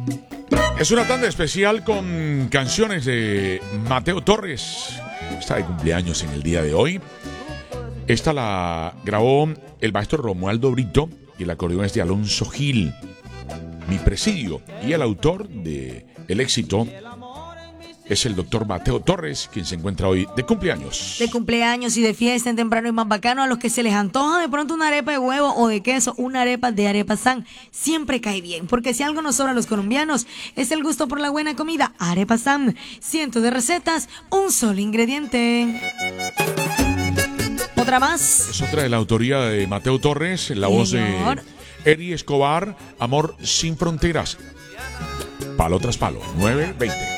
Es una tanda especial con canciones de Mateo Torres. Está de cumpleaños en el día de hoy. Esta la grabó el maestro Romualdo Brito y el acordeón es de Alonso Gil. Mi presidio. Y el autor de el éxito es el doctor Mateo Torres, quien se encuentra hoy de cumpleaños. De cumpleaños y de fiesta en temprano y más bacano. A los que se les antoja de pronto una arepa de huevo o de queso, una arepa de Arepa San, siempre cae bien. Porque si algo nos sobra a los colombianos es el gusto por la buena comida. Arepa San, cientos de recetas, un solo ingrediente. Otra más. Es otra de la autoría de Mateo Torres, la voz de Eri Escobar, Amor sin fronteras. Palo tras palo, 9:20.